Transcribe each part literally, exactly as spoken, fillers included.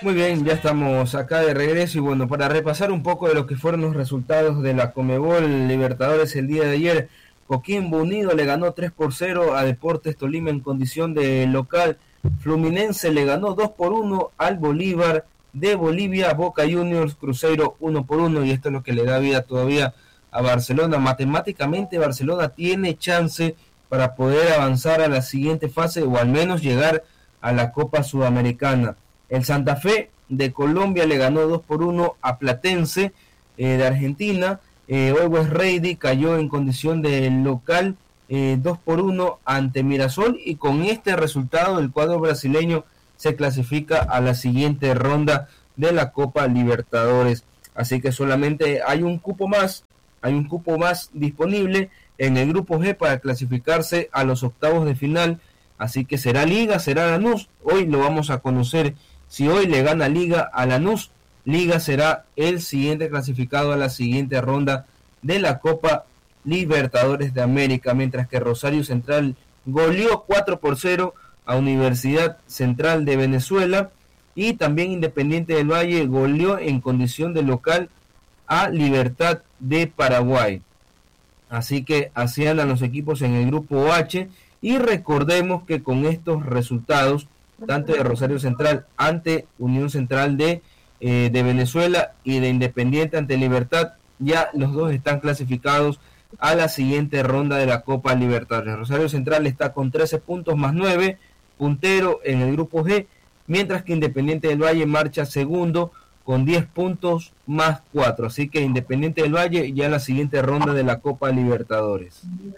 Muy bien, ya estamos acá de regreso y bueno, para repasar un poco de lo que fueron los resultados de la Conmebol Libertadores el día de ayer, Coquimbo Unido le ganó tres por cero a Deportes Tolima en condición de local, Fluminense le ganó dos por uno al Bolívar de Bolivia, Boca Juniors Cruzeiro uno por uno y esto es lo que le da vida todavía a Barcelona. Matemáticamente Barcelona tiene chance para poder avanzar a la siguiente fase o al menos llegar a la Copa Sudamericana. El Santa Fe de Colombia le ganó dos por uno a Platense eh, de Argentina. Eh, Always Ready cayó en condición de local eh, dos por uno ante Mirasol y con este resultado el cuadro brasileño se clasifica a la siguiente ronda de la Copa Libertadores. Así que solamente hay un cupo más, hay un cupo más disponible en el grupo G para clasificarse a los octavos de final. Así que será Liga, será Lanús. Hoy lo vamos a conocer. Si hoy le gana Liga a Lanús, Liga será el siguiente clasificado a la siguiente ronda de la Copa Libertadores de América, mientras que Rosario Central goleó cuatro por cero a Universidad Central de Venezuela y también Independiente del Valle goleó en condición de local a Libertad de Paraguay. Así que así andan los equipos en el grupo H y recordemos que con estos resultados tanto de Rosario Central ante Unión Central de, eh, de Venezuela y de Independiente ante Libertad, ya los dos están clasificados a la siguiente ronda de la Copa Libertadores. Rosario Central está con trece puntos más nueve, puntero en el grupo G, mientras que Independiente del Valle marcha segundo con diez puntos más cuatro, así que Independiente del Valle ya en la siguiente ronda de la Copa Libertadores.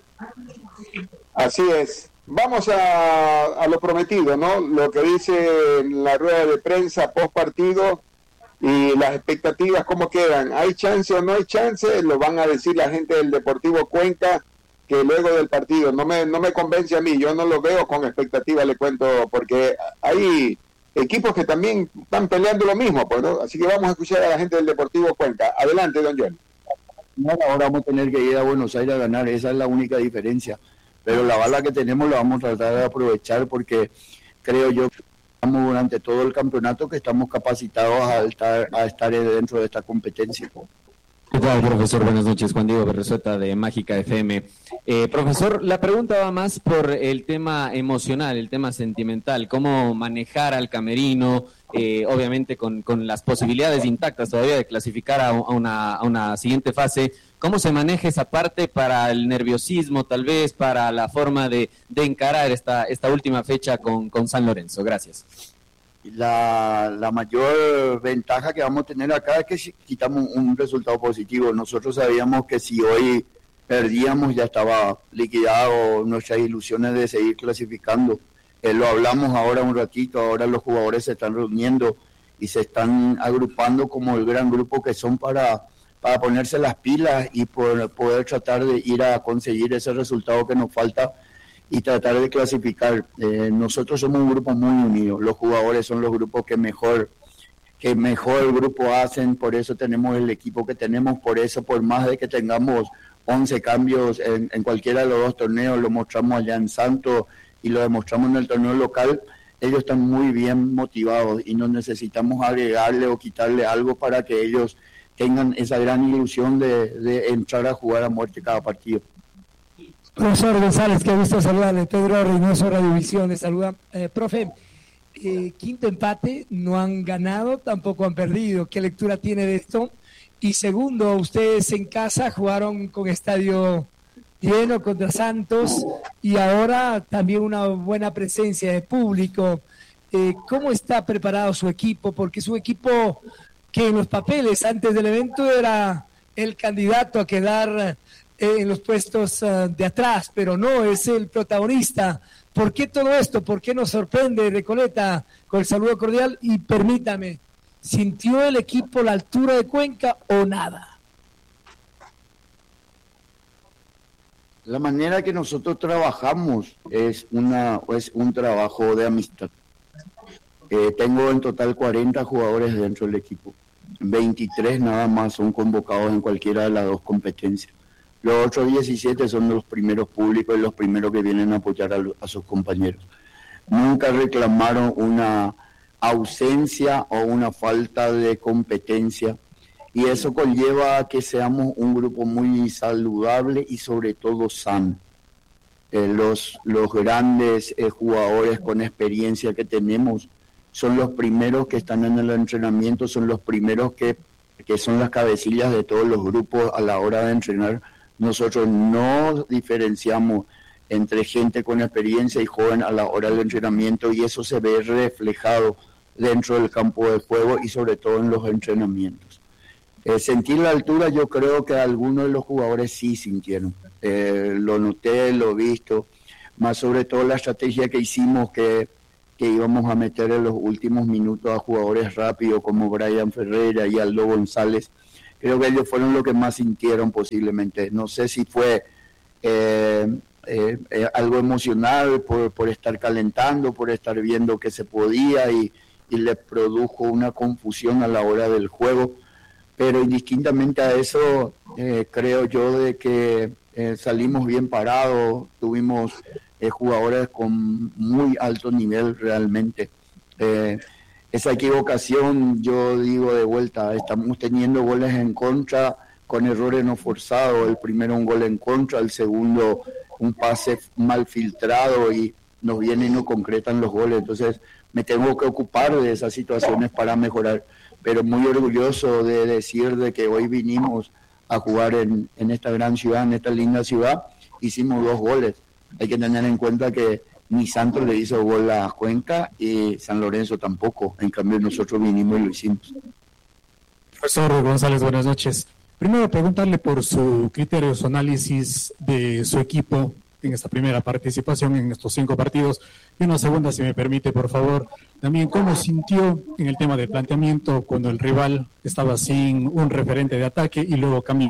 Así es. Vamos a, a lo prometido, ¿no? Lo que dice la rueda de prensa post partido y las expectativas, ¿cómo quedan? ¿Hay chance o no hay chance? Lo van a decir la gente del Deportivo Cuenca, que luego del partido no me, no me convence a mí, yo no lo veo con expectativa, le cuento, porque hay equipos que también están peleando lo mismo, pues, ¿no? Así que vamos a escuchar a la gente del Deportivo Cuenca. Adelante, don John. No, ahora vamos a tener que ir a Buenos Aires a ganar, esa es la única diferencia. Pero la bala que tenemos la vamos a tratar de aprovechar porque creo yo que estamos durante todo el campeonato que estamos capacitados a estar, a estar dentro de esta competencia. ¿Qué tal, profesor? Buenas noches, Juan Diego Berresueta de Mágica F M. Eh, profesor, la pregunta va más por el tema emocional, el tema sentimental, cómo manejar al camerino, eh, obviamente con, con las posibilidades intactas todavía de clasificar a, a, una, a una siguiente fase. ¿Cómo se maneja esa parte para el nerviosismo, tal vez, para la forma de, de encarar esta, esta última fecha con, con San Lorenzo? Gracias. La, la mayor ventaja que vamos a tener acá es que si quitamos un resultado positivo. Nosotros sabíamos que si hoy perdíamos ya estaba liquidado nuestras ilusiones de seguir clasificando. Eh, lo hablamos ahora un ratito, ahora los jugadores se están reuniendo y se están agrupando como el gran grupo que son para... para ponerse las pilas y poder, poder tratar de ir a conseguir ese resultado que nos falta y tratar de clasificar. Eh, nosotros somos un grupo muy unido, los jugadores son los grupos que mejor que mejor el grupo hacen, por eso tenemos el equipo que tenemos, por eso por más de que tengamos once cambios en, en cualquiera de los dos torneos, lo mostramos allá en Santos y lo demostramos en el torneo local, ellos están muy bien motivados y no necesitamos agregarle o quitarle algo para que ellos tengan esa gran ilusión de, de entrar a jugar a muerte cada partido. Profesor González, qué gusto saludarle. Pedro Reynoso, Radiovisión, le saluda. Eh, profe, eh, quinto empate, no han ganado, tampoco han perdido. ¿Qué lectura tiene de esto? Y segundo, ustedes en casa jugaron con estadio lleno contra Santos y ahora también una buena presencia de público. Eh, ¿Cómo está preparado su equipo? Porque es un equipo que en los papeles antes del evento era el candidato a quedar eh, en los puestos uh, de atrás, pero no, es el protagonista. ¿Por qué todo esto? ¿Por qué nos sorprende, Recoleta, con el saludo cordial? Y permítame, ¿sintió el equipo la altura de Cuenca o nada? La manera que nosotros trabajamos es, una, es un trabajo de amistad. Eh, tengo en total cuarenta jugadores dentro del equipo. veintitrés nada más son convocados en cualquiera de las dos competencias. Los otros diecisiete son los primeros públicos y los primeros que vienen a apoyar a, a sus compañeros. Nunca reclamaron una ausencia o una falta de competencia, y eso conlleva a que seamos un grupo muy saludable y sobre todo sano. Eh, los, los grandes eh, jugadores con experiencia que tenemos son los primeros que están en el entrenamiento, son los primeros que, que son las cabecillas de todos los grupos a la hora de entrenar. Nosotros no diferenciamos entre gente con experiencia y joven a la hora del entrenamiento, y eso se ve reflejado dentro del campo de juego y sobre todo en los entrenamientos. Eh, sentir la altura, yo creo que algunos de los jugadores sí sintieron. Eh, lo noté, lo he visto, más sobre todo la estrategia que hicimos, que, que íbamos a meter en los últimos minutos a jugadores rápidos como Brian Ferreira y Aldo González. Creo que ellos fueron los que más sintieron posiblemente. No sé si fue eh, eh, eh, algo emocional por, por estar calentando, por estar viendo que se podía y, y les produjo una confusión a la hora del juego. Pero indistintamente a eso, eh, creo yo de que eh, salimos bien parados, tuvimos eh, jugadores con muy alto nivel realmente. Eh, esa equivocación, yo digo de vuelta, estamos teniendo goles en contra con errores no forzados. El primero un gol en contra, el segundo un pase mal filtrado y nos vienen y no concretan los goles. Entonces me tengo que ocupar de esas situaciones para mejorar. Pero muy orgulloso de decir de que hoy vinimos a jugar en, en esta gran ciudad, en esta linda ciudad. Hicimos dos goles. Hay que tener en cuenta que ni Santos le hizo gol a Cuenca y San Lorenzo tampoco. En cambio nosotros vinimos y lo hicimos. Profesor González, buenas noches. Primero preguntarle por su criterio, su análisis de su equipo en esta primera participación en estos cinco partidos, y una segunda, si me permite, por favor, también cómo sintió en el tema de planteamiento cuando el rival estaba sin un referente de ataque y luego Camilo.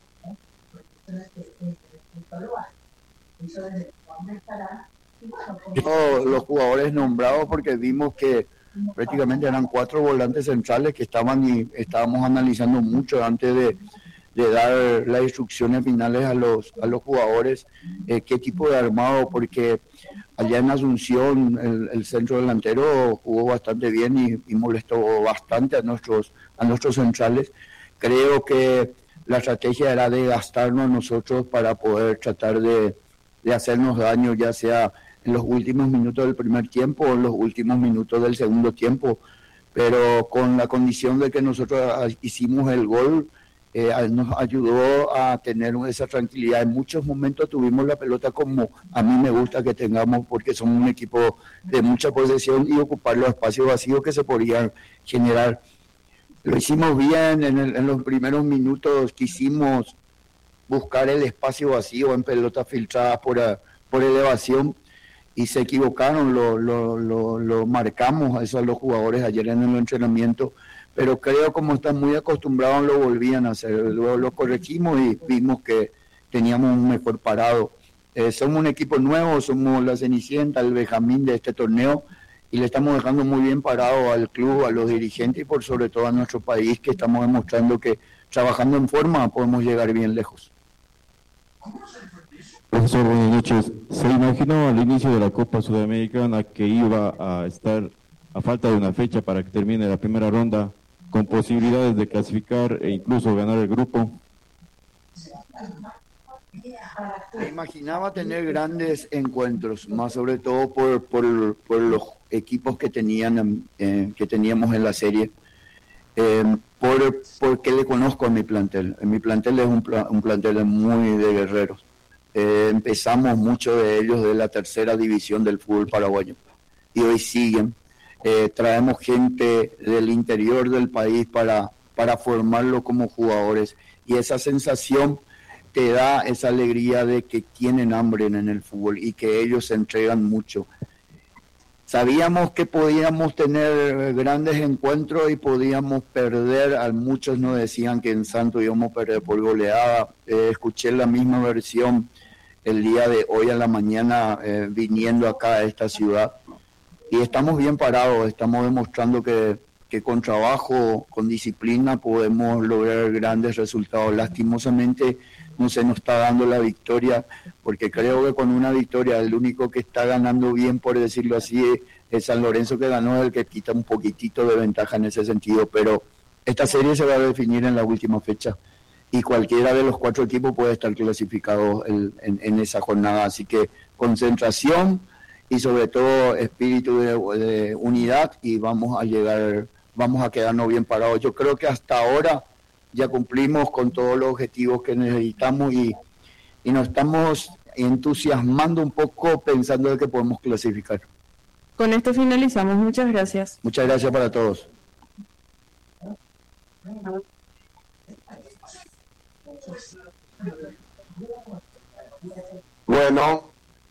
Todos los jugadores nombrados, porque vimos que prácticamente eran cuatro volantes centrales que estaban y estábamos analizando mucho antes de de dar las instrucciones finales a los a los jugadores, eh, qué tipo de armado, porque allá en Asunción el, el centro delantero jugó bastante bien y, y molestó bastante a nuestros a nuestros centrales. Creo que la estrategia era de gastarnos nosotros para poder tratar de, de hacernos daño, ya sea en los últimos minutos del primer tiempo o en los últimos minutos del segundo tiempo, pero con la condición de que nosotros hicimos el gol. Eh, nos ayudó a tener esa tranquilidad. En muchos momentos tuvimos la pelota como a mí me gusta que tengamos, porque somos un equipo de mucha posesión y ocupar los espacios vacíos que se podían generar. Lo hicimos bien en, el, en los primeros minutos, quisimos buscar el espacio vacío en pelota filtrada por, por elevación y se equivocaron, lo, lo, lo, lo marcamos a eso a los jugadores ayer en el entrenamiento. Pero creo como están muy acostumbrados lo volvían a hacer. Luego lo corregimos y vimos que teníamos un mejor parado. Eh, somos un equipo nuevo, somos la Cenicienta, el Benjamín de este torneo, y le estamos dejando muy bien parado al club, a los dirigentes y por sobre todo a nuestro país, que estamos demostrando que trabajando en forma podemos llegar bien lejos. Profesor, buenas noches. ¿Se imaginó al inicio de la Copa Sudamericana que iba a estar a falta de una fecha para que termine la primera ronda, con posibilidades de clasificar e incluso ganar el grupo? Me imaginaba tener grandes encuentros, más sobre todo por, por, por los equipos que tenían eh, que teníamos en la serie, eh, por porque le conozco a mi plantel. Mi plantel es un, un plantel muy de guerreros. Eh, empezamos muchos de ellos de la tercera división del fútbol paraguayo y hoy siguen. Eh, traemos gente del interior del país para, para formarlo como jugadores, y esa sensación te da esa alegría de que tienen hambre en el fútbol y que ellos se entregan mucho. Sabíamos que podíamos tener grandes encuentros y podíamos perder. A muchos nos decían que en Santos íbamos a perder por goleada. Eh, escuché la misma versión el día de hoy a la mañana eh, viniendo acá a esta ciudad. Y estamos bien parados, estamos demostrando que, que con trabajo, con disciplina podemos lograr grandes resultados. Lastimosamente no se nos está dando la victoria, porque creo que con una victoria el único que está ganando bien, por decirlo así, el San Lorenzo que ganó es el que quita un poquitito de ventaja en ese sentido, pero esta serie se va a definir en la última fecha y cualquiera de los cuatro equipos puede estar clasificado el, en, en esa jornada, así que concentración y sobre todo espíritu de, de unidad y vamos a llegar, vamos a quedarnos bien parados. Yo creo que hasta ahora ya cumplimos con todos los objetivos que necesitamos y, y nos estamos entusiasmando un poco pensando de que podemos clasificar. Con esto finalizamos, muchas gracias. Muchas gracias para todos. Bueno.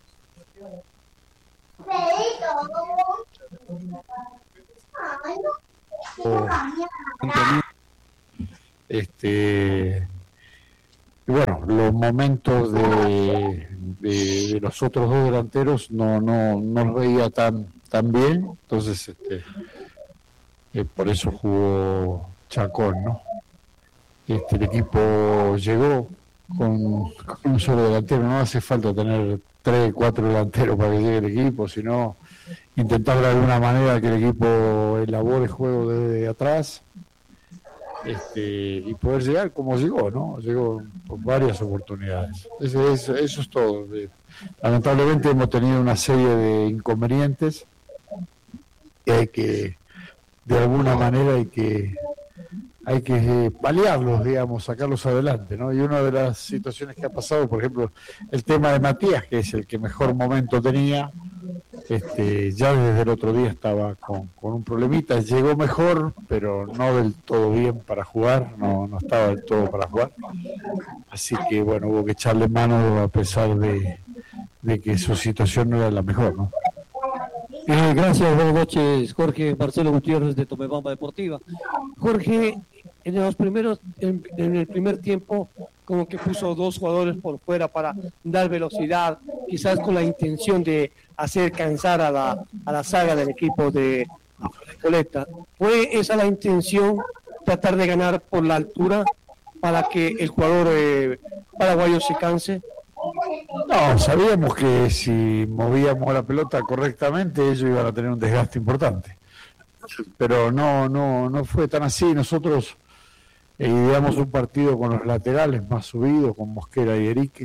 Este, y bueno, los momentos de, de, de los otros dos delanteros no no no los veía tan tan bien, entonces este eh, por eso jugó Chacón, ¿no? Este, el equipo llegó con, con un solo delantero, no hace falta tener tres, cuatro delanteros para que llegue el equipo, sino intentar de alguna manera que el equipo elabore juego desde atrás, este, y poder llegar como llegó, ¿no? Llegó con varias oportunidades. Eso es, eso es todo. Lamentablemente hemos tenido una serie de inconvenientes que hay que, de alguna manera hay que hay que eh, paliarlos, digamos, sacarlos adelante, ¿no? Y una de las situaciones que ha pasado, por ejemplo, el tema de Matías, que es el que mejor momento tenía, este, ya desde el otro día estaba con, con un problemita, llegó mejor, pero no del todo bien para jugar, no, no estaba del todo para jugar, así que bueno, hubo que echarle mano a pesar de, de que su situación no era la mejor, ¿no? Eh, gracias, buenas noches, Jorge. Marcelo Gutiérrez de Tomebamba Deportiva. Jorge, en los primeros, en, en el primer tiempo, como que puso dos jugadores por fuera para dar velocidad, quizás con la intención de hacer cansar a la, a la saga del equipo de Recoleta. ¿Fue esa la intención, tratar de ganar por la altura para que el jugador eh, paraguayo se canse? No, sabíamos que si movíamos la pelota correctamente ellos iban a tener un desgaste importante, pero no no no fue tan así. Nosotros eh, ideamos un partido con los laterales más subidos, con Mosquera y Erique,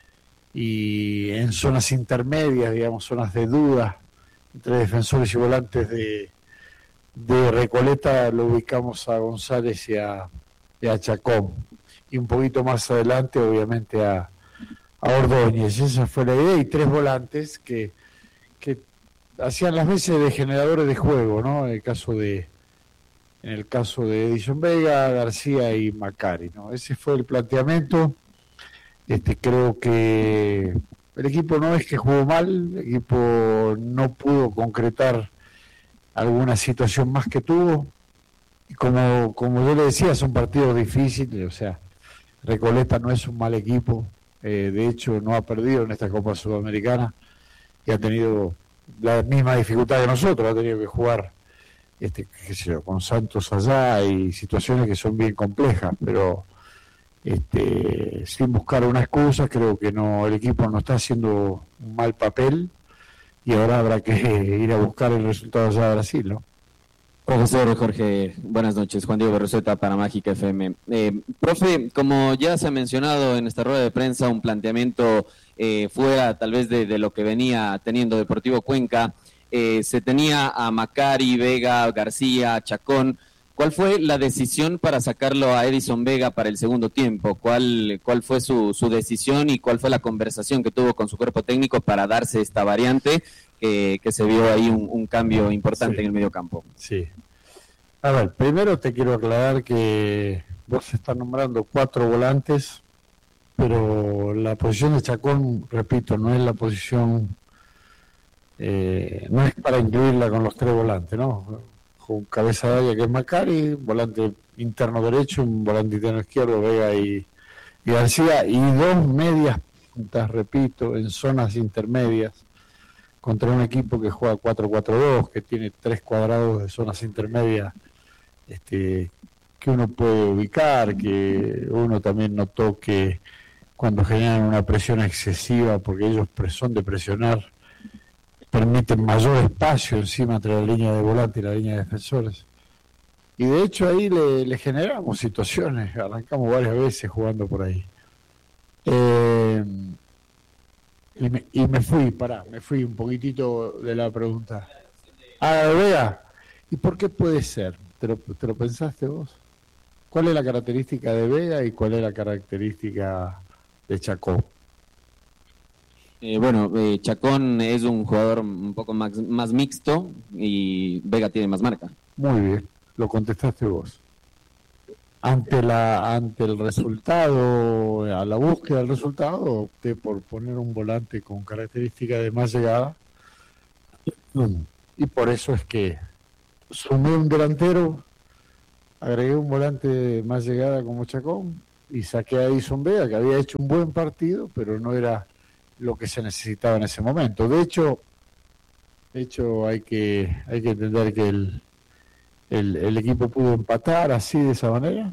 y en zonas intermedias, digamos, zonas de duda entre defensores y volantes de, de Recoleta, lo ubicamos a González y a, y a Chacón, y un poquito más adelante obviamente a a Ordóñez. Esa fue la idea, y tres volantes que, que hacían las veces de generadores de juego, ¿no? En el caso de en el caso de Edison Vega, García y Macari, ¿no? Ese fue el planteamiento. Este, creo que el equipo no es que jugó mal, el equipo no pudo concretar alguna situación más que tuvo, y como, como yo le decía, son partidos difíciles, o sea, Recoleta no es un mal equipo. Eh, de hecho no ha perdido en esta Copa Sudamericana y ha tenido la misma dificultad que nosotros, ha tenido que jugar este, qué sé yo, con Santos allá y situaciones que son bien complejas, pero este, sin buscar una excusa, creo que no, el equipo no está haciendo un mal papel y ahora habrá que ir a buscar el resultado allá de Brasil, ¿no? Profesor Jorge, buenas noches. Juan Diego Berrosueta para Mágica F M. Eh, profe, como ya se ha mencionado en esta rueda de prensa, un planteamiento eh, fuera tal vez de, de lo que venía teniendo Deportivo Cuenca, eh, se tenía a Macari, Vega, García, Chacón. ¿Cuál fue la decisión para sacarlo a Edison Vega para el segundo tiempo? ¿Cuál, cuál fue su, su decisión y cuál fue la conversación que tuvo con su cuerpo técnico para darse esta variante? Que, que se vio ahí un, un cambio importante sí. en el medio campo. Sí. A ver, primero te quiero aclarar que vos estás nombrando cuatro volantes, pero la posición de Chacón, repito, no es la posición, eh, no es para incluirla con los tres volantes, ¿no? Con cabeza de área que es Macari, volante interno derecho, un volante interno izquierdo, Vega y, y García, y dos medias puntas, repito, en zonas intermedias, contra un equipo que juega cuatro cuatro dos, que tiene tres cuadrados de zonas intermedias este, que uno puede ubicar, que uno también notó que cuando generan una presión excesiva, porque ellos son de presionar, permiten mayor espacio encima entre la línea de volante y la línea de defensores. Y de hecho ahí le, le generamos situaciones, arrancamos varias veces jugando por ahí. Eh, y, me, y me fui, pará, me fui un poquitito de la pregunta. Ah, Vega, ¿y por qué puede ser? ¿Te lo, te lo pensaste vos? ¿Cuál es la característica de Vega y cuál es la característica de Chacón? Eh, bueno, eh, Chacón es un jugador un poco más, más mixto y Vega tiene más marca. Muy bien, lo contestaste vos. Ante la ante el resultado, a la búsqueda del resultado, opté por poner un volante con características de más llegada. Y por eso es que sumé un delantero, agregué un volante de más llegada como Chacón y saqué a Edison Vega, que había hecho un buen partido, pero no era lo que se necesitaba en ese momento. De hecho, de hecho hay que hay que entender que el El, el equipo pudo empatar así de esa manera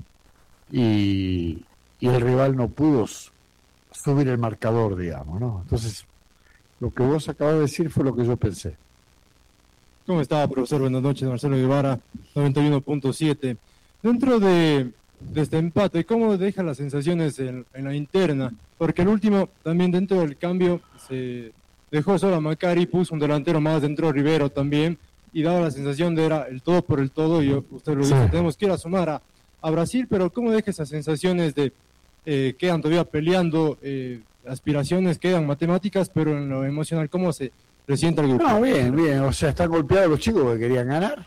y, y el rival no pudo subir el marcador, digamos, ¿no? Entonces, lo que vos acabas de decir fue lo que yo pensé. ¿Cómo está, profesor? Buenas noches, Marcelo Guevara, noventa y uno punto siete. Dentro de, de este empate, ¿cómo deja las sensaciones en, en la interna? Porque el último, también dentro del cambio, se dejó solo a Macari, puso un delantero más, entró Rivero también, y daba la sensación de era el todo por el todo, y usted lo dice, sí. Tenemos que ir a sumar a, a Brasil, pero ¿cómo deja esas sensaciones de eh, quedan todavía peleando, eh, aspiraciones, quedan matemáticas, pero en lo emocional, ¿cómo se resiente el grupo? No, bien, bien, o sea, están golpeados los chicos que querían ganar,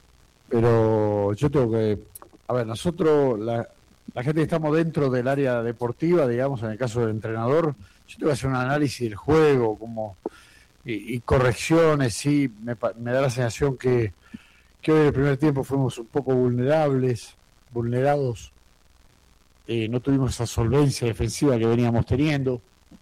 pero yo tengo que, a ver, nosotros, la, la gente que estamos dentro del área deportiva, digamos, en el caso del entrenador, yo tengo que hacer un análisis del juego, como... Y, y correcciones, sí, me, me da la sensación que, que hoy en el primer tiempo fuimos un poco vulnerables, vulnerados, eh, no tuvimos esa solvencia defensiva que veníamos teniendo.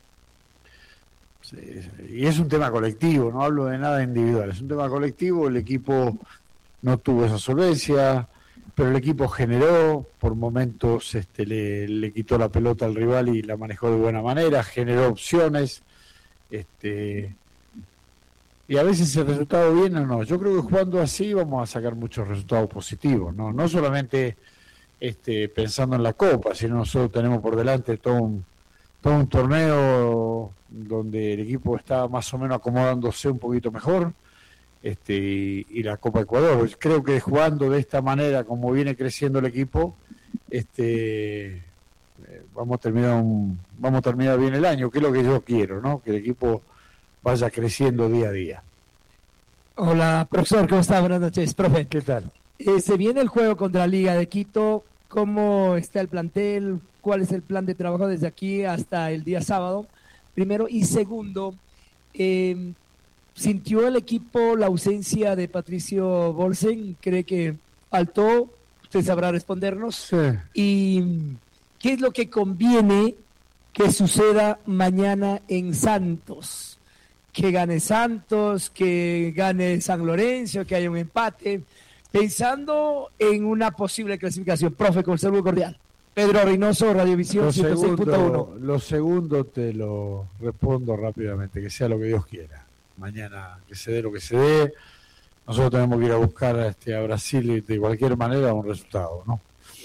Sí, y es un tema colectivo, no hablo de nada individual, es un tema colectivo, el equipo no tuvo esa solvencia, pero el equipo generó, por momentos este, le, le quitó la pelota al rival y la manejó de buena manera, generó opciones, este... y a veces el resultado viene o no. Yo creo que jugando así vamos a sacar muchos resultados positivos, no no solamente este, pensando en la Copa, sino nosotros tenemos por delante todo un, todo un torneo donde el equipo está más o menos acomodándose un poquito mejor, este y, y la Copa Ecuador. Creo que jugando de esta manera, como viene creciendo el equipo, este vamos a terminar un, vamos a terminar bien el año, que es lo que yo quiero, ¿no? Que el equipo vaya creciendo día a día. Hola, profesor, ¿cómo está? Buenas noches, profe. ¿Qué tal? Eh, se viene el juego contra la Liga de Quito. ¿Cómo está el plantel? ¿Cuál es el plan de trabajo desde aquí hasta el día sábado? Primero. Y segundo, eh, ¿sintió el equipo la ausencia de Patricio Bolsen? ¿Cree que faltó? Usted sabrá respondernos. Sí. ¿Y qué es lo que conviene que suceda mañana en Santos? Que gane Santos, que gane San Lorenzo, que haya un empate, pensando en una posible clasificación. Profe, con saludo cordial. Pedro Reynoso, Radiovisión ciento seis punto uno. Lo segundo te lo respondo rápidamente, que sea lo que Dios quiera. Mañana que se dé lo que se dé. Nosotros tenemos que ir a buscar a, este, a Brasil de cualquier manera un resultado, ¿no?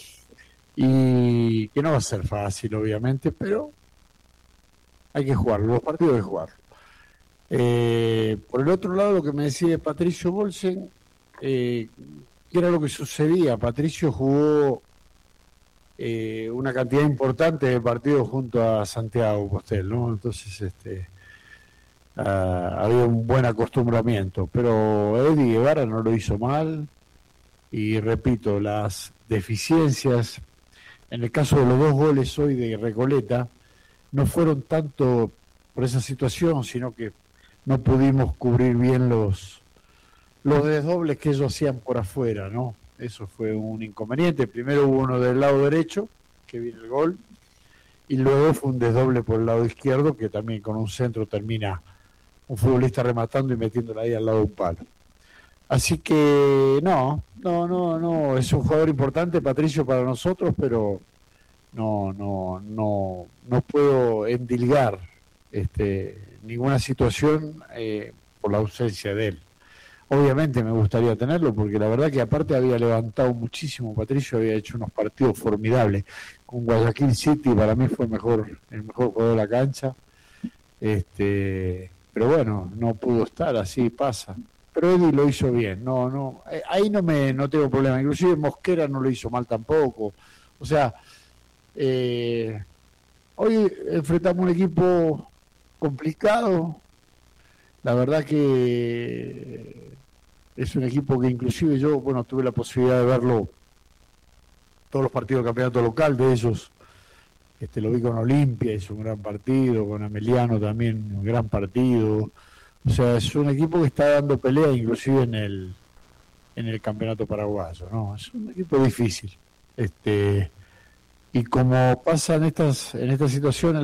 Y que no va a ser fácil, obviamente, pero hay que jugarlo, los partidos hay que jugarlo. Eh, por el otro lado, lo que me decía Patricio Bolsen, eh, ¿qué era lo que sucedía? Patricio jugó eh, una cantidad importante de partidos junto a Santiago Postel, ¿no? Entonces, este, uh, había un buen acostumbramiento, pero Eddie Guevara no lo hizo mal, y repito, las deficiencias, en el caso de los dos goles hoy de Recoleta, no fueron tanto por esa situación, sino que no pudimos cubrir bien los los desdobles que ellos hacían por afuera, ¿no? Eso fue un inconveniente. Primero hubo uno del lado derecho, que viene el gol, y luego fue un desdoble por el lado izquierdo, que también con un centro termina un futbolista rematando y metiéndola ahí al lado de un palo. Así que no, no, no, no, es un jugador importante, Patricio, para nosotros, pero no, no, no, no puedo endilgar este, ninguna situación eh, por la ausencia de él. Obviamente me gustaría tenerlo, porque la verdad que aparte había levantado muchísimo, Patricio había hecho unos partidos formidables. Con Guayaquil City para mí fue el mejor, el mejor jugador de la cancha. Este, pero bueno, no pudo estar, así pasa. Pero Eddie lo hizo bien, no, no, ahí no me no tengo problema. Inclusive Mosquera no lo hizo mal tampoco. O sea, eh, hoy enfrentamos un equipo complicado. La verdad que es un equipo que inclusive yo, bueno, tuve la posibilidad de verlo todos los partidos del campeonato local de ellos. Este, lo vi con Olimpia, hizo un gran partido, con Ameliano también un gran partido. O sea, es un equipo que está dando pelea inclusive en el en el campeonato paraguayo, ¿no? Es un equipo difícil. Este, y como pasa en estas en estas situaciones,